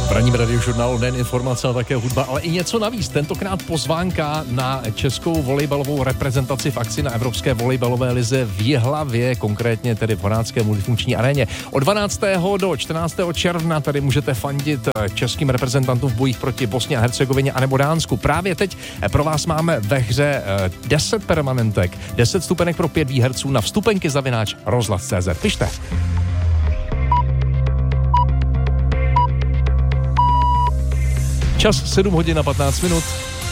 V ranním radiožurnálu nejen informace, ale také hudba, ale i něco navíc. Tentokrát pozvánka na českou volejbalovou reprezentaci v akci na Evropské volejbalové lize v Jihlavě, konkrétně tedy v Horácké multifunkční aréně. Od 12. do 14. června tady můžete fandit českým reprezentantům v bojích proti Bosně a Hercegovině anebo Dánsku. Právě teď pro vás máme ve hře 10 permanentek, 10 vstupenek pro 5 výherců na vstupenky@rozhlas.cz. Pište. Čas 7 hodin a 15 minut.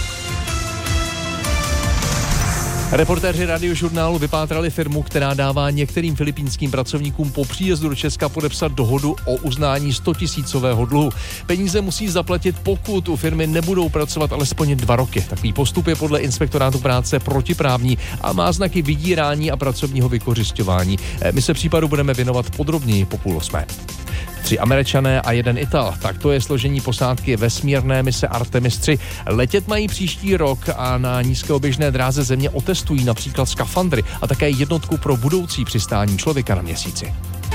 Reportéři radiožurnálu vypátrali firmu, která dává některým filipínským pracovníkům po příjezdu do Česka podepsat dohodu o uznání 100 000 dluhu. Peníze musí zaplatit, pokud u firmy nebudou pracovat alespoň 2 roky. Takový postup je podle inspektorátu práce protiprávní a má znaky vydírání a pracovního vykořisťování. My se případu budeme věnovat podrobněji po 7:30. 3 Američané a 1 Ital. Tak to je složení posádky vesmírné mise Artemis 3. Letět mají příští rok a na nízkooběžné dráze Země otestují například skafandry a také jednotku pro budoucí přistání člověka na Měsíci.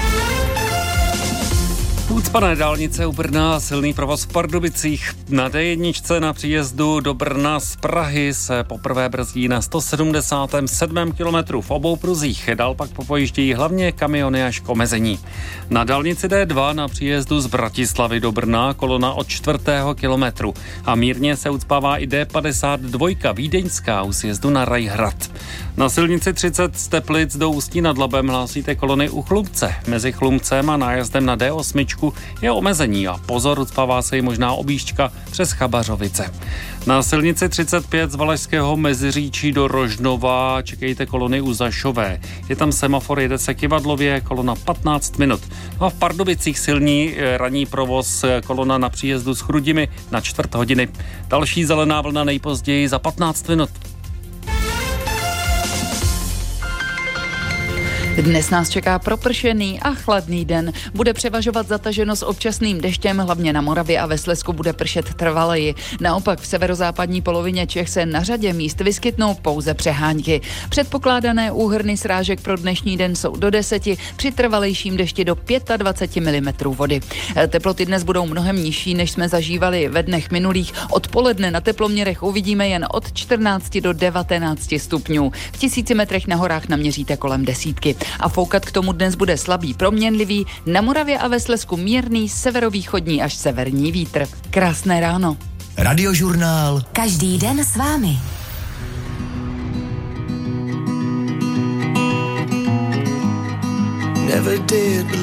Ucpané dálnice u Brna, silný provoz v Pardubicích. Na D1 na příjezdu do Brna z Prahy se poprvé brzdí na 177. kilometru v obou pruzích. Dál pak popojíždějí hlavně kamiony až k omezení. Na dálnici D2 na příjezdu z Bratislavy do Brna kolona od 4. kilometru. A mírně se ucpává i D52 vídeňská u sjezdu na Rajhrad. Na silnici 30 z Teplic do Ústí nad Labem hlásíte kolony u Chlumce. Mezi Chlumcem a nájezdem na D8 je omezení a pozor, ucpává se i možná objížďka přes Chabařovice. Na silnici 35 z Valašského Meziříčí do Rožnova čekejte kolony u Zašové. Je tam semafor, jede se Kivadlově, kolona 15 minut. No a v Pardubicích silný ranní provoz, kolona na příjezdu s Chrudimi na 4 hodiny. Další zelená vlna nejpozději za 15 minut. Dnes nás čeká propršený a chladný den. Bude převažovat zataženost občasným deštěm, hlavně na Moravě a ve Slezsku bude pršet trvaleji. Naopak v severozápadní polovině Čech se na řadě míst vyskytnou pouze přehánky. Předpokládané úhrny srážek pro dnešní den jsou do 10, při trvalejším dešti do 25 mm vody. Teploty dnes budou mnohem nižší, než jsme zažívali ve dnech minulých. Odpoledne na teploměrech uvidíme jen od 14 do 19 stupňů. V 1000 metrech na horách naměříte kolem 10. A foukat k tomu dnes bude slabý, proměnlivý, na Moravě a ve Slezsku mírný severovýchodní až severní vítr. Krásné ráno. Radiožurnál. Každý den s vámi. Never did